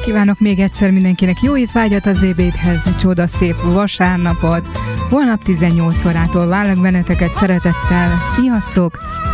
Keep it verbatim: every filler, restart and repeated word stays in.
Kívánok még egyszer mindenkinek jó étvágyat az ebédhez, csodaszép vasárnapot. Holnap tizennyolc órától várlak benneteket szeretettel. Sziasztok!